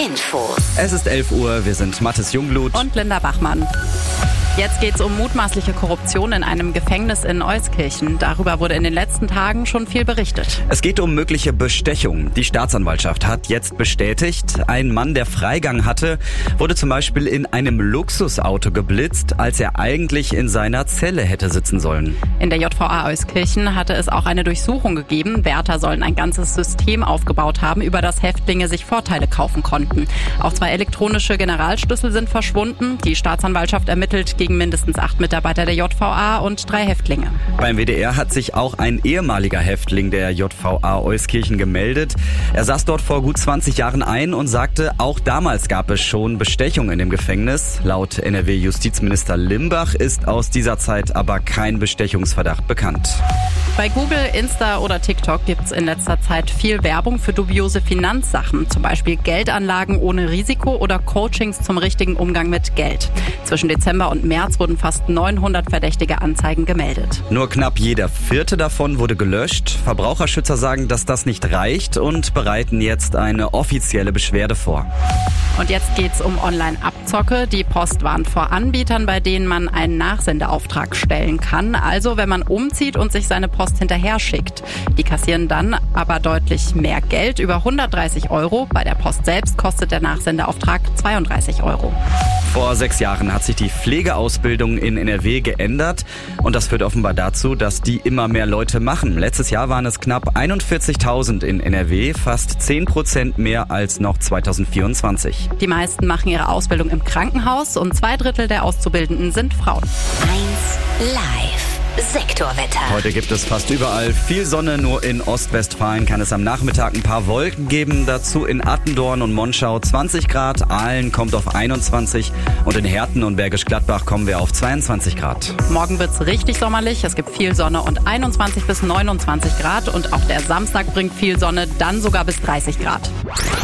Infos. Es ist 11 Uhr, wir sind Mathis Jungblut und Linda Bachmann. Jetzt geht's um mutmaßliche Korruption in einem Gefängnis in Euskirchen. Darüber wurde in den letzten Tagen schon viel berichtet. Es geht um mögliche Bestechung. Die Staatsanwaltschaft hat jetzt bestätigt, ein Mann, der Freigang hatte, wurde zum Beispiel in einem Luxusauto geblitzt, als er eigentlich in seiner Zelle hätte sitzen sollen. In der JVA Euskirchen hatte es auch eine Durchsuchung gegeben. Wärter sollen ein ganzes System aufgebaut haben, über das Häftlinge sich Vorteile kaufen konnten. Auch 2 elektronische Generalschlüssel sind verschwunden. Die Staatsanwaltschaft ermittelt gegen mindestens 8 Mitarbeiter der JVA und 3 Häftlinge. Beim WDR hat sich auch ein ehemaliger Häftling der JVA Euskirchen gemeldet. Er saß dort vor gut 20 Jahren ein und sagte, auch damals gab es schon Bestechung in dem Gefängnis. Laut NRW-Justizminister Limbach ist aus dieser Zeit aber kein Bestechungsverdacht bekannt. Bei Google, Insta oder TikTok gibt's in letzter Zeit viel Werbung für dubiose Finanzsachen, zum Beispiel Geldanlagen ohne Risiko oder Coachings zum richtigen Umgang mit Geld. Zwischen Dezember und März wurden fast 900 verdächtige Anzeigen gemeldet. Nur knapp jeder 4. davon wurde gelöscht. Verbraucherschützer sagen, dass das nicht reicht und bereiten jetzt eine offizielle Beschwerde vor. Und jetzt geht's um Online-Abzocke. Die Post warnt vor Anbietern, bei denen man einen Nachsendeauftrag stellen kann. Also wenn man umzieht und sich seine Post hinterher schickt. Die kassieren dann aber deutlich mehr Geld, über 130 €. Bei der Post selbst kostet der Nachsendeauftrag 32 €. Vor 6 Jahren hat sich die Pflegeausbildung in NRW geändert und das führt offenbar dazu, dass die immer mehr Leute machen. Letztes Jahr waren es knapp 41.000 in NRW, fast 10% mehr als noch 2024. Die meisten machen ihre Ausbildung im Krankenhaus und 2/3 der Auszubildenden sind Frauen. 1 Live. Sektorwetter. Heute gibt es fast überall viel Sonne, nur in Ostwestfalen kann es am Nachmittag ein paar Wolken geben. Dazu in Attendorn und Monschau 20 Grad, Aalen kommt auf 21 und in Herten und Bergisch Gladbach kommen wir auf 22 Grad. Morgen wird's richtig sommerlich, es gibt viel Sonne und 21 bis 29 Grad und auch der Samstag bringt viel Sonne, dann sogar bis 30 Grad.